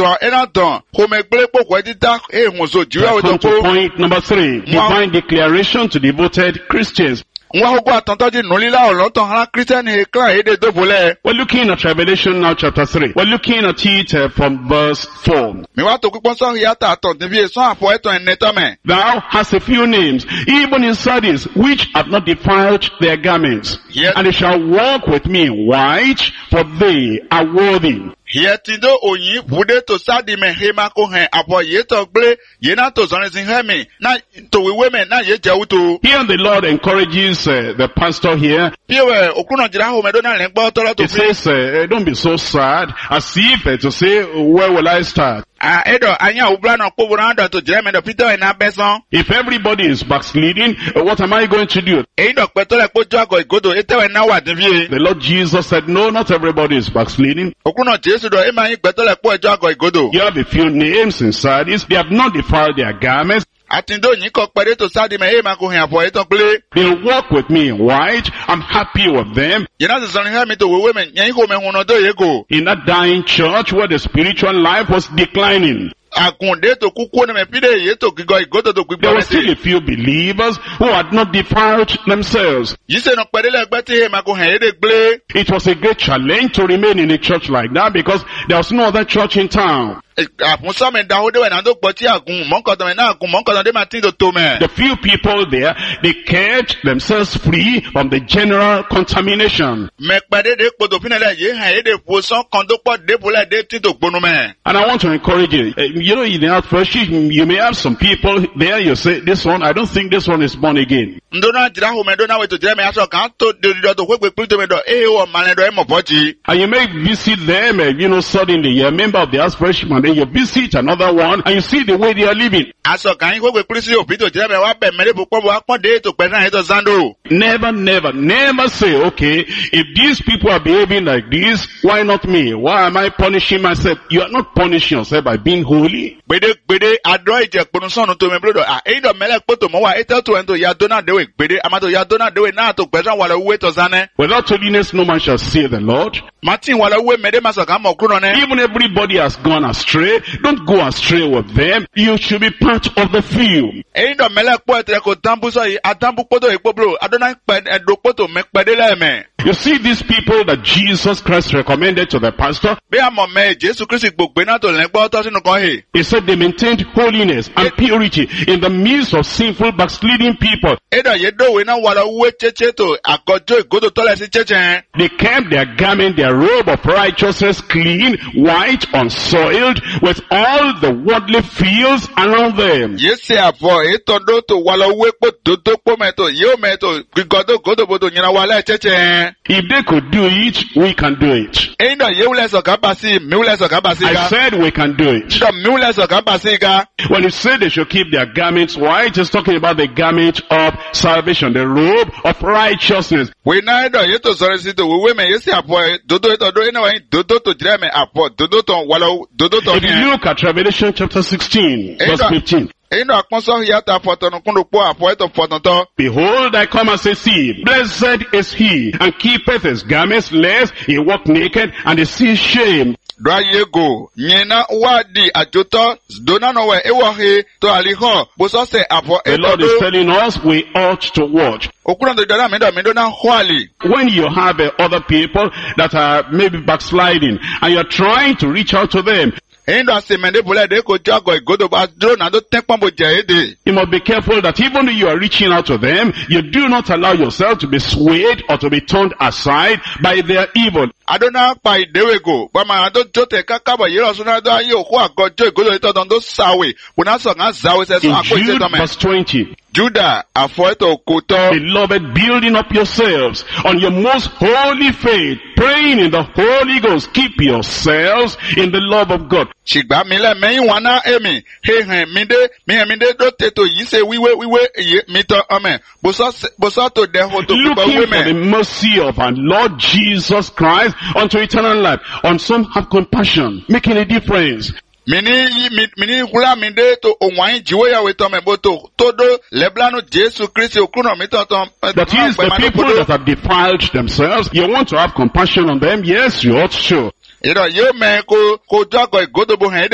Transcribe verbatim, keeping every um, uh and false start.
to ena don ko me gbe popo edita e hunso jiwa we Come to to ko point number three. Divine declaration to devoted Christians. nwa hogo atantaji nolila olotan ara Christian he clan ede dobole. We're looking at Revelation now chapter three. We're looking at it uh, from verse four. Mi wa to pipon so yata aton de bi so afo eto eneta me. Thou hast a few names, even in Sardis, which have not defiled their garments. Yes. And they shall walk with me in white, for they are worthy. Here tindo oyin bude to sadi me hema ko hen apo ye to gble ye na to zon sin hemi na to wewe me na ye jewu to. Here the Lord encourages uh, the pastor here. Piwe okuno jira ho me do na le gbo tolo to He says, uh, don't be so sad, as if uh, to say, where will I start? Ah edo anya ubla na po bura ndo to jira me do Peter na beson. If everybody is backsliding, uh, what am I going to do? E do pe to le po jo ago igodo etewe na wa devie. The Lord Jesus said, no, not everybody is backsliding. Okuno Jesu do e ma yin pe to le po ejo ago igodo. You have a few names in Sardis. They have not defiled their garments. Atindo yin ko pere to sadi me hema ko hen apo eto gble. They walk with me in white. I'm happy with them. Ye na zon hemi to wewe me yin ko me huno do ye go. In that dying church where the spiritual life was declining, Akunde to kuku ne me pide ye to gigo igodo to there were gbigbo still a few believers who had not defiled themselves. Yi se no pere le gbe ti hema ko hen ede gble. It was a great challenge to remain in a church like that because there was no other church in town. Apunso me da hode we na do gbo ti agun mo nkan to me na agun mo nkan to de ma tin do to me. The few people there, they kept themselves free from the general contamination. Me pade de podo fina le ye han ede fo son kan do po de bole de tin to gbonu me. And I want to encourage you. Uh, you know, in the outfresh, you may have some people there, you say, this one, I don't think this one is born again. Ndo na jira ho me do na we to jira me aso kan to de do to kwe pe to me do e o ma le do e mo boji. And you may visit them, uh, you know, suddenly you're a member of the outfresh, and then you visit another one, and you see the way they are living. Aso kan kwe pe si o bi to jira me wa be me le bu po wa pon de to pe na e to zando. Never, never, never say, okay, if these people are behaving like this, why not me? Why am I punishing myself? You are not punishing yourself by being holy. Gbede gbede ado ije ponu sonu to me blodo ah e do mele poto mo wa e te to en to ya dona dewe gbede amato ya dona dewe na to gbesan wala we to zane. Without holiness, no man shall see the Lord. Martin wala we mede maso kan mo kuro ne. Even everybody has gone astray. Don't go astray with them. You should be part of the few. E do mele po etre ko tambu so yi atambu poto e bro adona pe edo poto me pede le me. You see these people that Jesus Christ recommended to the pastor? Be amo me Jesu Christ gbogbe na to le gbo to sinu kan he. He said they maintained holiness and purity in the midst of sinful backsliding people. E do ye do we na wala we cheche to akojo igodo to le si cheche. They kept their garment, their robe of righteousness clean, white, unsoiled, with all the worldly fields around them. Ye se afo e to do to wala we po do do po me to yo me to gigodo godo bodo nyina wala cheche. If they could do it, we can do it. E do ye wule so ka basi mi wule so ka basi I ga. said we can do it. Do mi wule so ka basi ga. When he said they should keep their garments white, he's talking about the garment of salvation, the robe of righteousness. We na do ye to sore si to we me ye se afo dodo to do ina wa dodo to jira me afo dodo to wala dodo to. If you look at Revelation chapter sixteen, verse fifteen. Eno akonso yata fotono kundo po afo eto fotonto. Behold, I come as a thief. Blessed is he, and keepeth his garments, lest he walk naked, and he see shame. Dwa yego nyena wadi ajoto dona no we ewo he to aliho boso se afo The Lord is telling us we ought to watch. okuno do dona me do me do na hoali. When you have uh, other people that are maybe backsliding, and you're trying to reach out to them, Endo asemende bole de ko jago igodo ba dro na do tekpon bo je ede. you must be careful that even though you are reaching out to them, you do not allow yourself to be swayed or to be turned aside by their evil. Adona pa idewe go ba ma do jote kakabo yero suna do aye oku agojo igodo ito don do sawe una so nga zawe se so In akoje Jude to me. verse twenty, Judah afo eto koto. beloved, building up yourselves on your most holy faith, praying in the Holy Ghost, keep yourselves in the love of God. Shigba mi le meyin wana emi he hen mi de mi hen mi de do teto yi se wiwe wiwe ye mi to amen boso boso to de ho to gba Looking we for the me mercy of our Lord Jesus Christ unto eternal life. On some have compassion, making a difference. mini mi mini hula mi de to onwan jiwo ya we to me boto to do leblanu Jesu Christ okuno mi to to That is, the people that have defiled themselves, you want to have compassion on them? Yes, you ought to. iro yo me ko ko jago igodo bo hen